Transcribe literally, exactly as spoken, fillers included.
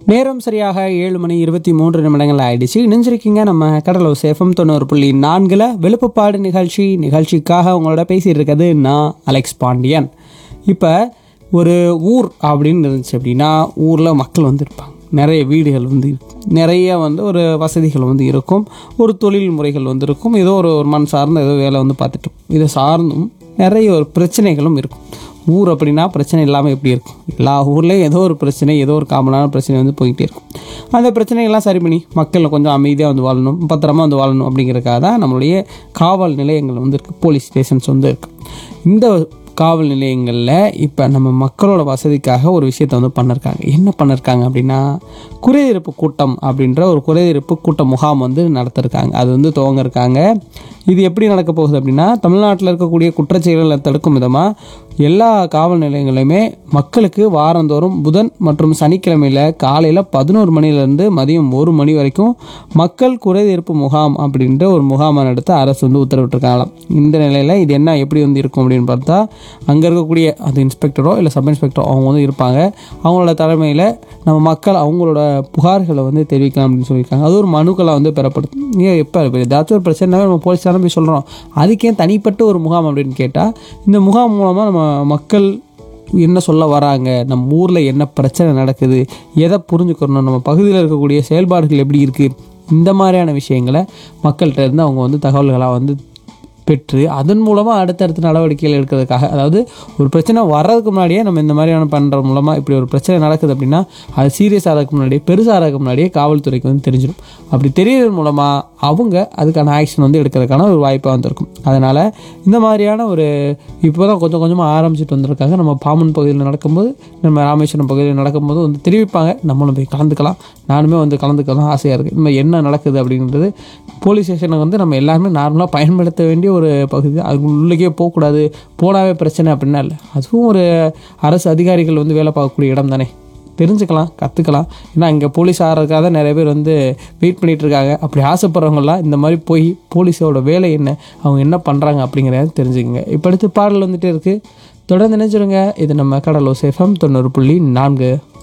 நேரம் சரியாக ஏழு மணி இருபத்தி மூன்று நிமிடங்கள் ஆயிடுச்சு. இணைஞ்சிருக்கீங்க நம்ம கடலூர் சேஃபம் தொண்ணூறு புள்ளி நான்கில் விழுப்புப்பாடு நிகழ்ச்சி நிகழ்ச்சிக்காக உங்களோட பேசிகிட்டு இருக்கிறது நான் அலெக்ஸ் பாண்டியன். இப்போ ஒரு ஊர் அப்படின்னு இருந்துச்சு அப்படின்னா ஊரில் மக்கள் வந்து இருப்பாங்க, நிறைய வீடுகள் வந்து இருக்கும், நிறைய வந்து ஒரு வசதிகள் வந்து இருக்கும், ஒரு தொழில் முறைகள் வந்து இருக்கும், ஏதோ ஒரு ஒரு மண் சார்ந்த ஏதோ வேலை வந்து பார்த்துட்டோம். இதை சார்ந்தும் நிறைய ஒரு பிரச்சனைகளும் இருக்கும். ஊர் அப்படின்னா பிரச்சனை இல்லாமல் எப்படி இருக்கும்? எல்லா ஊர்லேயும் ஏதோ ஒரு பிரச்சனை, ஏதோ ஒரு காமனான பிரச்சனை வந்து போய்கிட்டே இருக்கும். அந்த பிரச்சனைகள்லாம் சரி பண்ணி மக்கள் கொஞ்சம் அமைதியாக வந்து வாழணும், பத்திரமா வந்து வாழணும் அப்படிங்கிறதுக்காக தான் நம்மளுடைய காவல் நிலையங்கள் வந்து இருக்குது, போலீஸ் ஸ்டேஷன்ஸ் வந்து இருக்குது. இந்த காவல் நிலையங்களில் இப்போ நம்ம மக்களோட வசதிக்காக ஒரு விஷயத்தை வந்து பண்ணிருக்காங்க. என்ன பண்ணிருக்காங்க அப்படின்னா, குறைதீர்ப்பு கூட்டம் அப்படின்ற ஒரு குறைதீர்ப்பு கூட்ட முகாம் வந்து நடத்திருக்காங்க. அது வந்து துவங்க இருக்காங்க. இது எப்படி நடக்க போகுது அப்படின்னா, தமிழ்நாட்டில் இருக்கக்கூடிய குற்றச்செயல்களை தடுக்கும் விதமாக எல்லா காவல் நிலையங்களையுமே மக்களுக்கு வாரந்தோறும் புதன் மற்றும் சனிக்கிழமையில் காலையில் பதினோரு மணிலேருந்து மதியம் ஒரு மணி வரைக்கும் மக்கள் குறைதீர்ப்பு முகாம் அப்படின்ற ஒரு முகாமை நடத்த அரசு வந்து உத்தரவிட்டிருக்காங்களாம். இந்த நிலையில் இது என்ன எப்படி வந்து இருக்கும் அப்படின்னு பார்த்தா, அங்கே இருக்கக்கூடிய அது இன்ஸ்பெக்டரோ இல்லை சப் இன்ஸ்பெக்டரோ அவங்க வந்து இருப்பாங்க. அவங்களோட தலைமையில் நம்ம மக்கள் அவங்களோட புகார்களை வந்து தெரிவிக்கலாம் அப்படின்னு சொல்லியிருக்காங்க. அது ஒரு மனுக்களை வந்து பெறப்படுத்தும். ஏன் எப்போ ஏதாச்சும் ஒரு பிரச்சனை நம்ம போலீஸ் போய் சொல்கிறோம், அதுக்கே தனிப்பட்ட ஒரு முகாம் அப்படின்னு கேட்டால், இந்த முகாம் மூலமாக நம்ம மக்கள் என்ன சொல்ல வராங்க, நம்ம ஊரில் என்ன பிரச்சனை நடக்குது, எதை புரிஞ்சுக்கணும், நம்ம பகுதியில் இருக்கக்கூடிய செயல்பாடுகள் எப்படி இருக்குது, இந்த மாதிரியான விஷயங்களை மக்கள்கிட்ட இருந்து அவங்க வந்து தகவல்களாக வந்து பெற்று அதன் மூலமாக அடுத்தடுத்த நடவடிக்கைகள் எடுக்கிறதுக்காக, அதாவது ஒரு பிரச்சனை வர்றதுக்கு முன்னாடியே நம்ம இந்த மாதிரியான பண்ணுற மூலமாக இப்படி ஒரு பிரச்சனை நடக்குது அப்படின்னா அது சீரியஸாக ஆகிறதுக்கு முன்னாடியே பெருசாக ஆகிறதுக்கு முன்னாடியே காவல்துறைக்கு வந்து தெரிஞ்சிடும். அப்படி தெரியறது மூலமாக அவங்க அதுக்கான ஆக்ஷன் வந்து எடுக்கிறதுக்கான ஒரு வாய்ப்பாக வந்திருக்கும். அதனால் இந்த மாதிரியான ஒரு இப்போ தான் கொஞ்சம் கொஞ்சமாக ஆரம்பிச்சுட்டு வந்திருக்காங்க. நம்ம பாம்பன் பகுதியில் நடக்கும்போது, நம்ம ராமேஸ்வரம் பகுதியில் நடக்கும்போது வந்து தெரிவிப்பாங்க. நம்மளும் போய் கலந்துக்கலாம். நானுமே வந்து கலந்துக்கலாம் ஆசையாக இருக்குது. நம்ம என்ன நடக்குது அப்படின்றது போலீஸ் ஸ்டேஷனை வந்து நம்ம எல்லாருமே நார்மலாக பயன்படுத்த வேண்டிய ஒரு பகுதி. அது உள்ளே போகக்கூடாது, போனாவே பிரச்சனை அப்படின்னா இல்லை. அதுவும் ஒரு அரசு அதிகாரிகள் வந்து வேலை பார்க்கக்கூடிய இடம் தானே, தெரிஞ்சுக்கலாம், கற்றுக்கலாம். ஏன்னா இங்கே போலீஸ் ஆகிறதுக்காக தான் நிறைய பேர் வந்து வெயிட் பண்ணிகிட்ருக்காங்க. அப்படி ஆசைப்படுறவங்களாம் இந்த மாதிரி போய் போலீஸோட வேலை என்ன, அவங்க என்ன பண்ணுறாங்க அப்படிங்கிறத தெரிஞ்சுக்கங்க. இப்போ அடுத்து பாடல் வந்துகிட்டே இருக்குது, தொடர்ந்து நினைச்சிருங்க. இது நம்ம கடலூர் சேஃபம் தொண்ணூறு புள்ளி நான்கு.